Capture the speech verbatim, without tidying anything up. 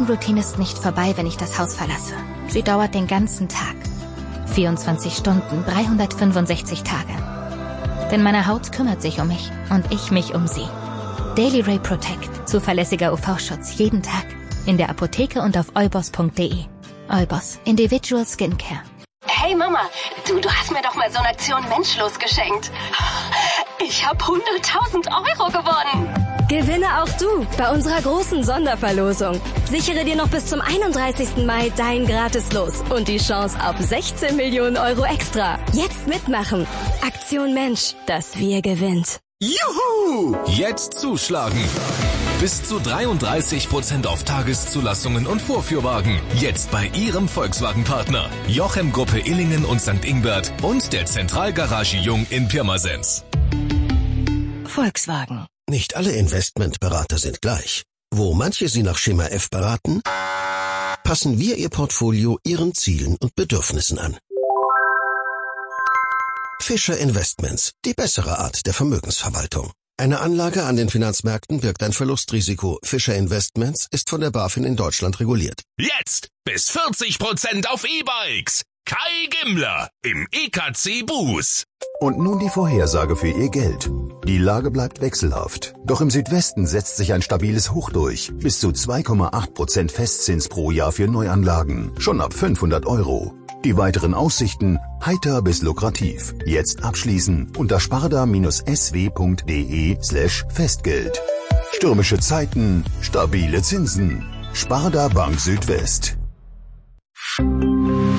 Morgenroutine ist nicht vorbei, wenn ich das Haus verlasse. Sie dauert den ganzen Tag. vierundzwanzig Stunden, dreihundertfünfundsechzig Tage. Denn meine Haut kümmert sich um mich und ich mich um sie. Daily Ray Protect. Zuverlässiger U V-Schutz jeden Tag. In der Apotheke und auf eubos punkt de. Eubos. Individual Skincare. Hey Mama, du, du hast mir doch mal so eine Aktion Menschlos geschenkt. Ich habe hunderttausend Euro gewonnen. Gewinne auch du bei unserer großen Sonderverlosung. Sichere dir noch bis zum einunddreißigsten Mai dein Gratis-Los und die Chance auf sechzehn Millionen Euro extra. Jetzt mitmachen. Aktion Mensch, das Wir gewinnt. Juhu! Jetzt zuschlagen. Bis zu dreiunddreißig Prozent auf Tageszulassungen und Vorführwagen. Jetzt bei Ihrem Volkswagen-Partner. Jochem Gruppe Illingen und Sankt Ingbert und der Zentralgarage Jung in Pirmasens. Volkswagen. Nicht alle Investmentberater sind gleich. Wo manche Sie nach Schema F beraten, passen wir Ihr Portfolio Ihren Zielen und Bedürfnissen an. Fischer Investments, die bessere Art der Vermögensverwaltung. Eine Anlage an den Finanzmärkten birgt ein Verlustrisiko. Fischer Investments ist von der BaFin in Deutschland reguliert. Jetzt bis vierzig Prozent auf E-Bikes. Kai Gimmler im E K C Bus. Und nun die Vorhersage für Ihr Geld. Die Lage bleibt wechselhaft. Doch im Südwesten setzt sich ein stabiles Hoch durch. Bis zu zwei Komma acht Prozent Festzins pro Jahr für Neuanlagen. Schon ab fünfhundert Euro. Die weiteren Aussichten heiter bis lukrativ. Jetzt abschließen unter sparda-sw punkt de slash Festgeld. Stürmische Zeiten, stabile Zinsen. Sparda Bank Südwest.